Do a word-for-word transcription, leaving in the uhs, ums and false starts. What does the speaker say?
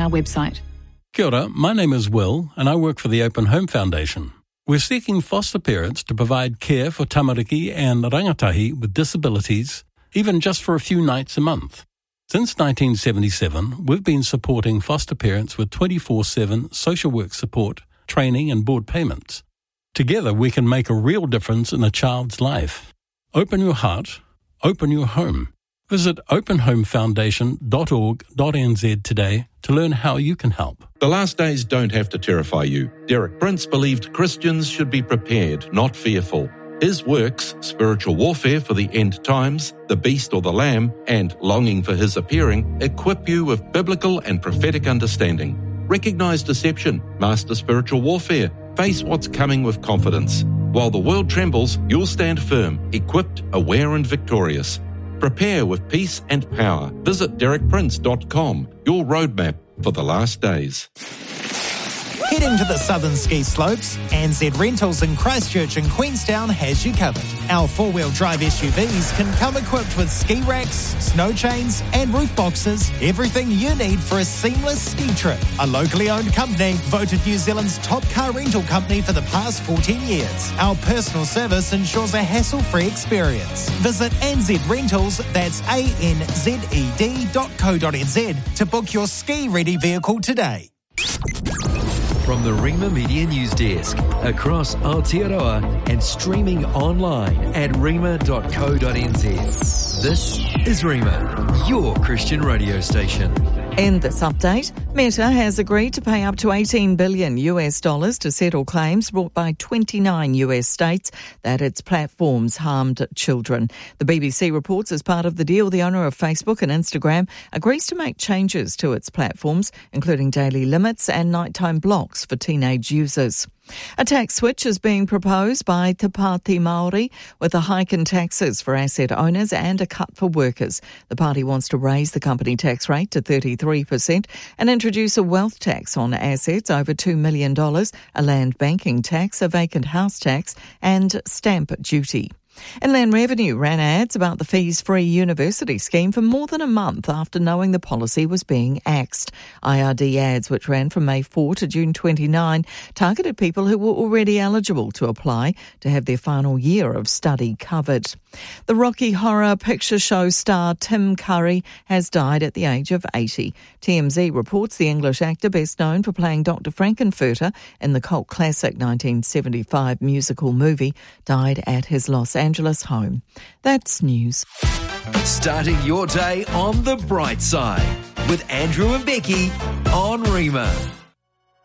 our website. Kia ora, my name is Will and I work for the Open Home Foundation. We're seeking foster parents to provide care for tamariki and rangatahi with disabilities, even just for a few nights a month. Since nineteen seventy-seven, we've been supporting foster parents with twenty-four seven social work support, training and board payments. Together we can make a real difference in a child's life. Open your heart, open your home. Visit open home foundation dot org dot n z today to learn how you can help. The last days don't have to terrify you. Derek Prince believed Christians should be prepared, not fearful. His works, Spiritual Warfare for the End Times, The Beast or the Lamb, and Longing for His Appearing, equip you with biblical and prophetic understanding. Recognize deception, master spiritual warfare, face what's coming with confidence. While the world trembles, you'll stand firm, equipped, aware and victorious. Prepare with peace and power. Visit derek prince dot com, your roadmap for the last days. Heading to the southern ski slopes, N Z Rentals in Christchurch and Queenstown has you covered. Our four-wheel drive S U Vs can come equipped with ski racks, snow chains and roof boxes, everything you need for a seamless ski trip. A locally owned company, voted New Zealand's top car rental company for the past fourteen years. Our personal service ensures a hassle-free experience. Visit N Z Rentals, that's A N Z E D dot co dot n z to book your ski-ready vehicle today. From the Rima Media News Desk, across Aotearoa and streaming online at rima dot co dot n z. This is Rima, your Christian radio station. In this update, Meta has agreed to pay up to eighteen billion US dollars to settle claims brought by twenty-nine U S states that its platforms harmed children. The B B C reports as part of the deal, the owner of Facebook and Instagram agrees to make changes to its platforms, including daily limits and nighttime blocks for teenage users. A tax switch is being proposed by Te Pāti Māori, with a hike in taxes for asset owners and a cut for workers. The party wants to raise the company tax rate to thirty-three percent and introduce a wealth tax on assets over two million dollars, a land banking tax, a vacant house tax and stamp duty. Inland Revenue ran ads about the fees-free university scheme for more than a month after knowing the policy was being axed. I R D ads, which ran from May fourth to June twenty-ninth, targeted people who were already eligible to apply to have their final year of study covered. The Rocky Horror Picture Show star Tim Curry has died at the age of eighty. T M Z reports the English actor, best known for playing Doctor Frankenfurter in the cult classic nineteen seventy-five musical movie, died at his Los Angeles home. That's news. Starting your day on the bright side with Andrew and Becky on Rima.